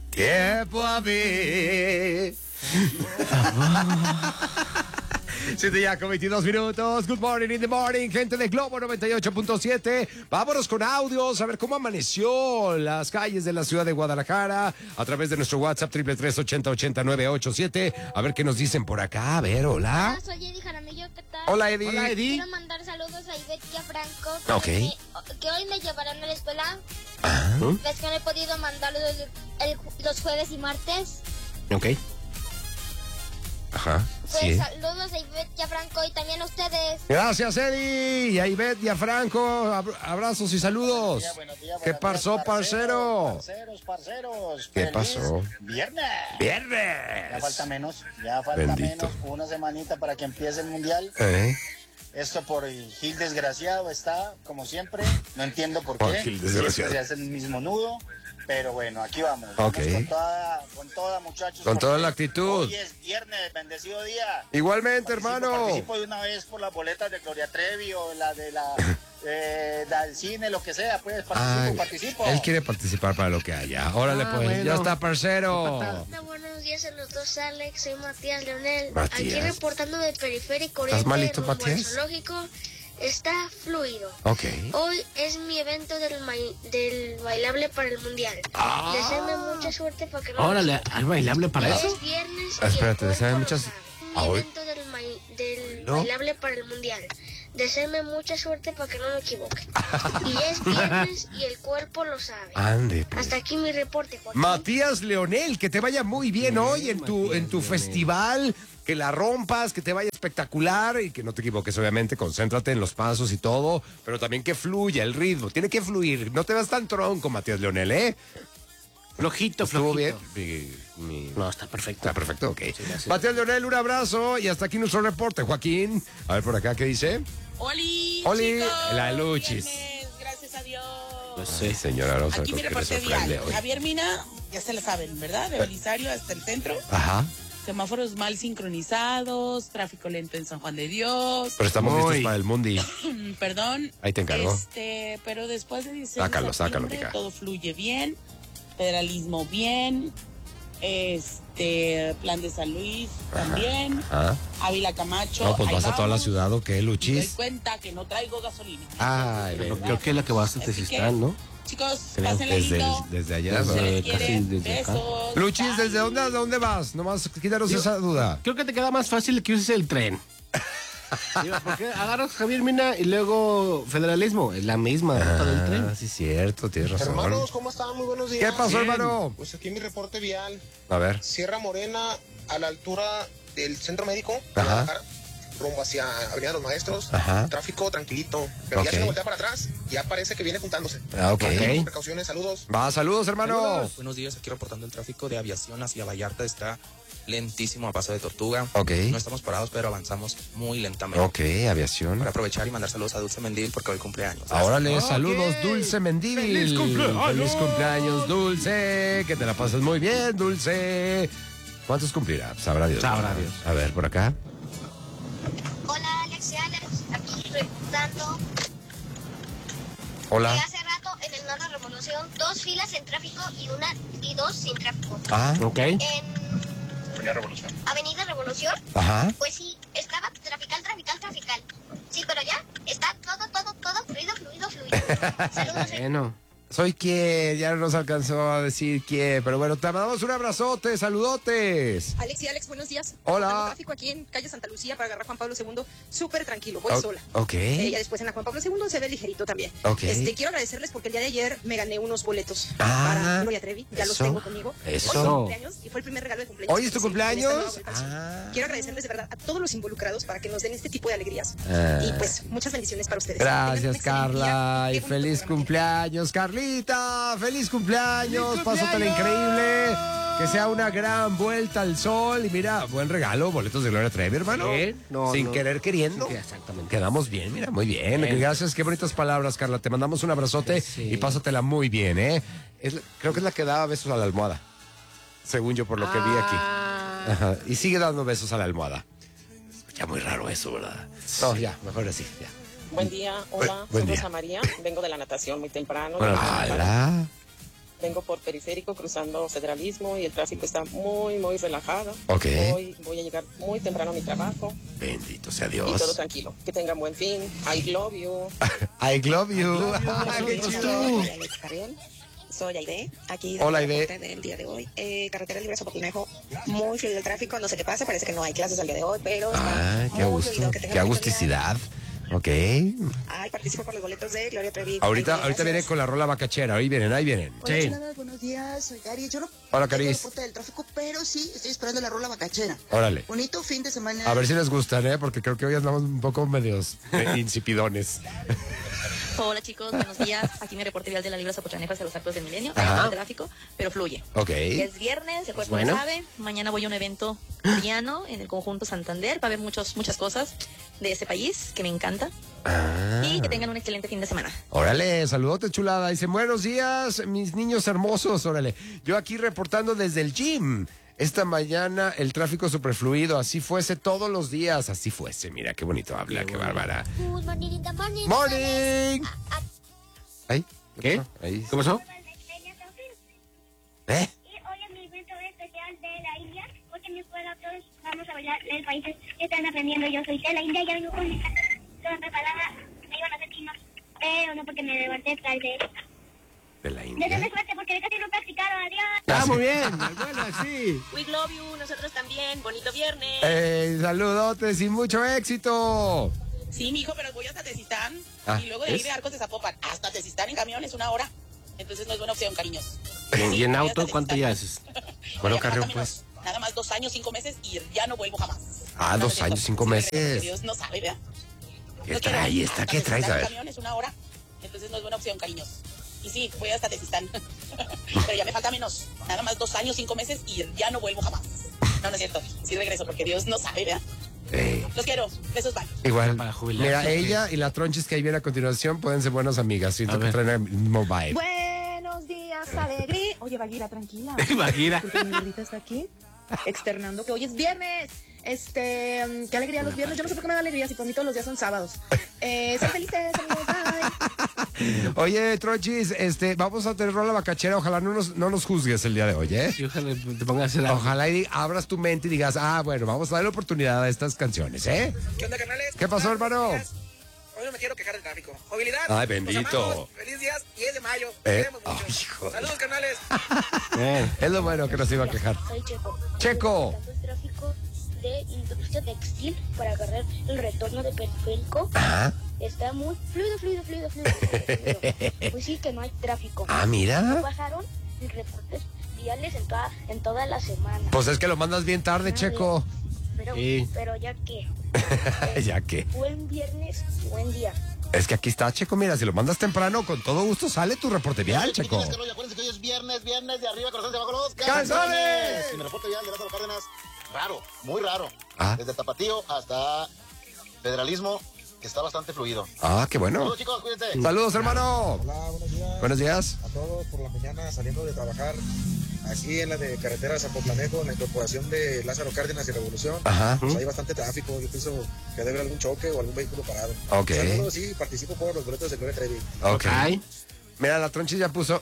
tiempo a mí. 7 ya con 22 minutos. Good morning in the morning, gente de Globo 98.7. Vámonos con audios, a ver cómo amaneció las calles de la ciudad de Guadalajara a través de nuestro WhatsApp 333-80-80-987. A ver qué nos dicen por acá. A ver, hola. Hola, soy Eddie Jaramillo, ¿qué tal? Hola, Eddie. Hola, Eddie. Quiero mandar saludos a Ivette y a Franco. Ok. Que hoy me llevarán a la escuela. Ah, ¿Ves que no he podido mandarlos los jueves y martes? ok. Ajá, Pues sí. saludos a Ivette y a Franco y también a ustedes. Gracias, Eddie. Y a Ivette y a Franco. Abrazos y saludos. Buenos días, ¿Qué buenos días, pasó, parcero? Parceros. ¿Qué Feliz pasó? Viernes. ¡Viernes! Ya falta menos, Bendito. una semanita para que empiece el mundial. ¿Eh? Esto por el Gil desgraciado está, como siempre. No entiendo por Por qué. Gil desgraciado. Siempre se hace el mismo nudo. Pero bueno, aquí vamos. Ok. Vamos con toda, muchachos. Con toda porque la actitud. Hoy es viernes, bendecido día. Igualmente, hermano. Participo de una vez por las boletas de Gloria Trevi o la de la del cine, lo que sea, pues participo. Él quiere participar para lo que haya. Órale, pues. bueno. Ya está, parcero. Hola, buenos días a los dos, Alex. Soy Matías Leonel. Matías. Aquí reportando de Periférico ¿Estás Oriente, malito, rumbo al Matías? zoológico. Está fluido. Ok. Hoy es mi evento del bailable para el mundial. Deseenme mucha suerte para que no. Órale, ¿hay bailable para eso? Es viernes. Ah, espérate, y el deseenme cuerpo lo muchas- sabe. Ah, Mi hoy. evento del ¿No? bailable para el mundial. Deseenme mucha suerte para que no me equivoque. Y es viernes y el cuerpo lo sabe. Ande, pues. Hasta aquí mi reporte, Joaquín. Matías Leonel, que te vaya muy bien hoy en tu Leonel. festival, que la rompas, que te vaya espectacular y que no te equivoques, obviamente, concéntrate en los pasos y todo, pero también que fluya el ritmo, tiene que fluir, no te veas tan tronco, Matías Leonel, ¿eh? Flojito, ¿Estuvo bien? flojito. Mi- No, está perfecto. Está perfecto, ok. gracias. Matías Leonel, un abrazo y hasta aquí nuestro reporte, Joaquín. A ver por acá, ¿qué dice? ¡Oli! Oli, chicos, la Luchis. viernes, gracias a Dios. Pues Sí, sí. señora Rosa, Aquí mi ¿qué le reporte sorprende vial. hoy? Javier Mina, ya se lo saben, ¿verdad? De Belisario hasta el centro. Ajá, Semáforos mal sincronizados, tráfico lento en San Juan de Dios. pero estamos Muy. listos para el Mundi. Perdón. Ahí te encargo. Pero después de 16 Sácalo, de sácalo, septiembre, mija. todo fluye bien. Federalismo bien. Plan de San Luis también. Ajá. Ávila Camacho. No, pues ahí vas a toda la vamos. ciudad, ¿o qué, Me doy Luchis? cuenta que no traigo gasolina. Ay, Pero ven. creo que es la que vas a Así que, Tezistán, ¿no? Chicos, Creo. pásenla lindo. Desde allá. Se ¿no? les Casi quiere. desde acá. Besos. Luchis, Bye. ¿desde dónde a dónde vas? Nomás quítanos esa duda. Creo que te queda más fácil que uses el tren. Digo, porque agarras Javier Mina y luego federalismo. Es la misma ruta del tren. sí, cierto, tienes razón. Hermanos, ¿cómo están? Muy buenos días. ¿Qué pasó, Bien. hermano? Pues aquí mi reporte vial. A ver. Sierra Morena, a la altura del Centro Médico, Ajá. Guadalajara, rumbo hacia Avenida Los Maestros. Ajá. Tráfico tranquilito. Pero Ok. ya se me voltea para atrás, ya parece que viene juntándose. Ah, ok. Con precauciones, saludos. Va, saludos, hermano. Buenos días, aquí reportando el tráfico de aviación hacia Vallarta. Está lentísimo a paso de tortuga. Ok. No estamos parados, pero avanzamos muy lentamente. Ok, aviación. Para aprovechar y mandar saludos a Dulce Mendil porque hoy cumpleaños. Órale, saludos, Dulce Mendívil. ¡Feliz cumpleaños! ¡Feliz cumpleaños, Dulce! Que te la pases muy bien, Dulce. ¿Cuántos cumplirá? Sabrá Dios. Sabrá Dios. A ver, por acá. Hola, Alex y Alex. Aquí reportando. Hola. Que hace rato en el Nano Revolución, 2 filas en tráfico y 2 sin tráfico. Ah, Ok. En Avenida Revolución, ajá. pues sí, estaba trafical. Sí, pero ya está todo fluido. Saludos. Bueno. Soy quien, ya no nos alcanzó a decir quién, pero bueno, te mandamos un abrazote, saludotes. Alex y Alex, buenos días. Hola. Tengo tráfico aquí en calle Santa Lucía para agarrar Juan Pablo II. Súper tranquilo, voy sola. Ok. Ya después en la Juan Pablo II se ve ligerito también. Ok. Quiero agradecerles porque el día de ayer me gané unos boletos Ah, para Gloria Trevi. Ya los eso, tengo conmigo. eso. Hoy es mi cumpleaños y fue el primer regalo de cumpleaños. ¿Hoy es tu Sí, en esta cumpleaños? nueva agrupación. Ah. Quiero agradecerles de verdad a todos los involucrados para que nos den este tipo de alegrías. Ah. Y pues muchas bendiciones para ustedes. Tengan un Gracias, excelente día. Carla. Qué Y bonito feliz programa. cumpleaños, Carlita. Feliz cumpleaños. Pásatela increíble. Que sea una gran vuelta al sol. Y mira, buen regalo, boletos de Gloria Trevi, hermano. Sí, no, Sin no. querer queriendo. Sí, exactamente. Quedamos bien, mira, muy bien. Bien. Gracias, qué bonitas palabras, Carla. Te mandamos un abrazote Sí. y pásatela muy bien, ¿eh? Creo que es la que daba besos a la almohada. Según yo, por lo que vi aquí. Ajá. Y sigue dando besos a la almohada. Escucha muy raro eso, ¿verdad? No, ya, mejor así, ya. Buen día, hola, Buen soy día. Rosa María, vengo de la natación muy temprano. Hola. Vengo por Periférico cruzando Federalismo y el tráfico está muy, muy relajado. Ok. Hoy voy a llegar muy temprano a mi trabajo Bendito sea y todo Dios. tranquilo. Que tengan buen fin. I love you. I love you. ¡Qué Soy chido! Alex Carrión. Soy Aide, aquí Hola, Aide. del día de hoy. Carretera Libre Sopotinejo, muy fluido el tráfico, no sé qué pasa, parece que no hay clases al día de hoy, pero Ah, está qué muy gusto. fluido, que tengan Qué bonito día. agusticidad. Ok. Ay, participo por los boletos de Gloria Trevi. Ahorita Ay, gracias. viene con la rola bacachera. Ahí vienen. Hola, chuladas, buenos días, soy Cari. Yo no Hola, tengo Caris. reporte del tráfico, pero sí estoy esperando la rola bacachera. Órale. Bonito fin de semana. A ver si les gustan, porque creo que hoy andamos un poco medios insipidones. Hola chicos, buenos días. Aquí mi reporte vial de la Libre Zapotlán hacia los Arcos del Milenio. Ajá. Hay el tráfico, pero fluye. Ok. Es viernes, el cuerpo Bueno. lo sabe. Mañana voy a un evento piano en el conjunto Santander para ver muchas cosas de ese país que me encanta. Ah. Y que tengan un excelente fin de semana. Órale, saludote chulada. Dice, buenos días, mis niños hermosos. Órale, yo aquí reportando desde el gym. Esta mañana el tráfico superfluido, así fuese todos los días, así fuese. Mira, qué bonito habla, qué bárbara. Good morning in the morning. ¡Morning! ¿Ay? ¿Qué? pasó? Ahí. ¿Qué pasó? ¿Eh? Y hoy en mi evento especial de la India, porque en mi escuela todos vamos a bailar el país que están aprendiendo. Yo soy de la India, ya vengo con toda preparada, me iban a hacer chinos, pero no porque me levanté tarde. ¿De la Desde India? suerte porque casi no he practicado, adiós. Ah, muy bien. Bueno, sí. We love you, nosotros también. Bonito viernes. Saludotes y mucho éxito. Sí, mijo, pero voy hasta Tezistán Ah, y luego de ahí ¿ves? de Arcos de Zapopan hasta Tezistán en camión es 1 hora. Entonces no es buena opción, cariños. ¿Y en voy auto hasta cuánto Tezistán. ya haces? Bueno, Oye, Carrión, falta pues. menos, nada más 2 años, 5 meses y ya no vuelvo jamás. Ah, No, 2 es cierto. años, 5 Sí, meses. Dios no sabe, ¿verdad? ¿Qué No trae quiero. esta? Hasta ¿Qué traes? A Tezistán en ver. camión es 1 hora. Entonces no es buena opción, cariños. Y sí, voy hasta Tezistán. Pero ya me falta menos. Nada más 2 años, 5 meses y ya no vuelvo jamás. No, no es cierto. Sí regreso porque Dios no sabe, ¿verdad? Los quiero. Besos, bye. Igual. Para jubilarse, Mira, ¿o qué? ella y la Tronchis que ahí viene a continuación pueden ser buenas amigas. Siento A que ver. traen el mismo vibe. Buenos días, alegría. Oye, Baguira, tranquila. Baguira. Porque mi gordita está aquí externando que hoy es viernes. Qué alegría los viernes. Yo no sé por qué me da alegría si para mí todos los días son sábados. Sean felices, amigos. Bye. Oye, Tronchis, vamos a tener rola bacachera. Ojalá no nos juzgues el día de hoy, ¿eh? Y ojalá te pongas a hacer algo. Ojalá y abras tu mente y digas, bueno, vamos a darle oportunidad a estas canciones, ¿eh? ¿Qué onda, carnales? ¿Qué pasó, hermano? Hoy no me quiero quejar del tráfico. Movilidad. Ay, los bendito. amamos. Feliz días, 10 de mayo. Nos queremos mucho. Ay, hijo. Saludos, carnales. Es lo bueno que nos iba a quejar. Soy Checo. Checo. Tanto el tráfico de industria textil para agarrar el retorno de Periférico Ajá. está muy fluido. Pues sí que no hay tráfico. Ah, mira. Bajaron mis reportes viales en toda la semana. Pues es que lo mandas bien tarde, Checo. Pero, Sí. pero ya que. Ya que. Buen viernes, buen día. Es que aquí está, Checo. Mira, si lo mandas temprano, con todo gusto sale tu reporte vial, Checo. Acuérdense que hoy es viernes de arriba, corazones de abajo los ¡Calzones! Y mi reporte vial de Lázaro Cárdenas, raro, muy raro. Ah. Desde Tapatío hasta Federalismo, que está bastante fluido. Ah, qué bueno. Saludos, chicos, cuídense. Saludos, hermano. Hola, buenos días. Buenos días. A todos por la mañana saliendo de trabajar aquí en la de carretera Zapotlanejo, en la incorporación de Lázaro Cárdenas y Revolución. Ajá. Pues hay bastante tráfico, yo pienso que debe haber algún choque o algún vehículo parado. Ok. Saludos, sí, participo por los boletos de Gloria Trevi. Ok. Ay. Mira, la Tronchis ya puso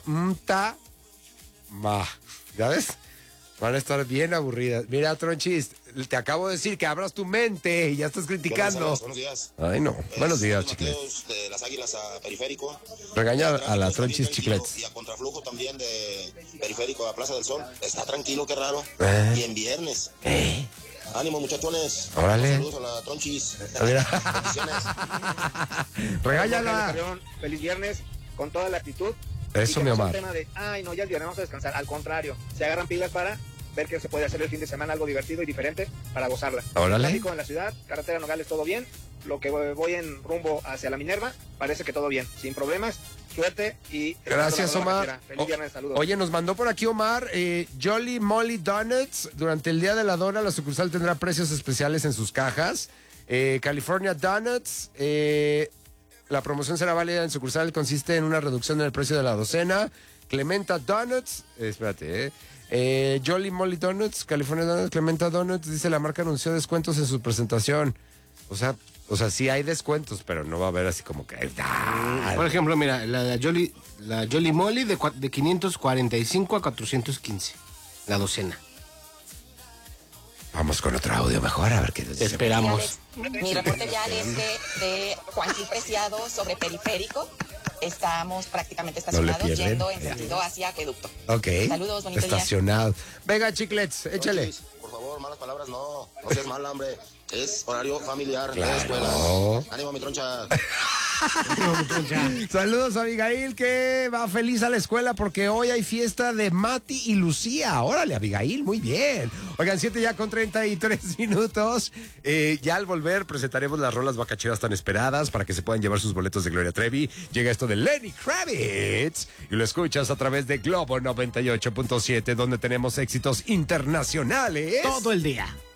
¿Ya ves? Van a estar bien aburridas. Mira, Tronchis, te acabo de decir que abras tu mente y ya estás criticando. Buenos días. Ay, no. Buenos días, Mateos, chiclets. de las Águilas a Periférico. Regaña a la Está Tronchis bien tranquilo. chiclets. Y a contraflujo también de Periférico a Plaza del Sol. Está tranquilo, qué raro. Y en viernes. Ánimo, muchachones. Órale. Saludos a la Tronchis. Mira. Bendiciones. Regáñala. Feliz viernes, con toda la actitud. Eso, Y que mi no sea un Omar. tema de, ay, no, ya es viernes, vamos a descansar. Al contrario, se agarran pilas para ver que se puede hacer el fin de semana algo divertido y diferente para gozarla. Órale. Tráfico en la ciudad, carretera Nogales, todo bien. Lo que voy en rumbo hacia la Minerva, parece que todo bien, sin problemas. Suerte y... Gracias, Omar. Feliz viernes, saludos. Oye, nos mandó por aquí Omar, Jolly Molly Donuts. Durante el Día de la Dona, la sucursal tendrá precios especiales en sus cajas. California Donuts, la promoción será válida en sucursal, consiste en una reducción en el precio de la docena. Clementa Donuts, Jolly Molly Donuts, California Donuts, Clementa Donuts, dice la marca anunció descuentos en su presentación. O sea, O sea, sí hay descuentos, pero no va a haber así como que... Por ejemplo, mira, la Jolly Molly de 545 a 415. La docena. Vamos con otro audio mejor, a ver qué nos dice. Esperamos. Mi reporte vial es de Juan Gil Preciado sobre Periférico. Estamos prácticamente estacionados pierden. yendo en sentido hacia Acueducto. Ok. Saludos, bonito día. Estacionado. Venga, chiclets, échale. Por favor, malas palabras no seas mala, hombre. Es horario familiar de Claro. escuela. Ánimo, mi troncha. Saludos a Abigail, que va feliz a la escuela porque hoy hay fiesta de Mati y Lucía. Órale, Abigail, muy bien. Oigan, 7 ya con 33 minutos. Ya al volver presentaremos las rolas bacacheras tan esperadas para que se puedan llevar sus boletos de Gloria Trevi. Llega esto de Lenny Kravitz y lo escuchas a través de Globo 98.7, donde tenemos éxitos internacionales. Todo el día.